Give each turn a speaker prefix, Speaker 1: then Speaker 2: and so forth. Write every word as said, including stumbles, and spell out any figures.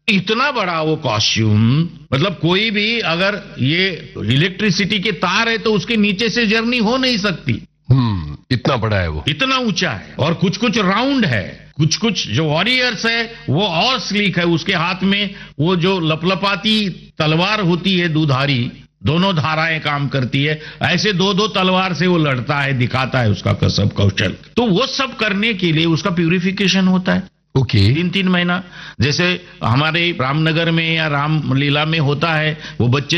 Speaker 1: इतना बड़ा वो कॉस्ट्यूम, मतलब कोई भी अगर ये इलेक्ट्रिसिटी के तार है तो उसके नीचे से जर्नी हो नहीं सकती।
Speaker 2: हम्म इतना बड़ा है वो,
Speaker 1: इतना ऊंचा है, और कुछ कुछ राउंड है, कुछ कुछ जो वॉरियर्स है वो और स्लीक है, उसके हाथ में वो जो लपलपाती तलवार होती है दुधारी, दोनों धाराएं काम करती है, ऐसे दो दो तलवार से वो लड़ता है, दिखाता है उसका कसब कौशल। तो वो सब करने के लिए उसका प्यूरिफिकेशन होता है
Speaker 2: ओके
Speaker 1: तीन तीन महीना, जैसे हमारे रामनगर में या रामलीला में होता है, वो बच्चे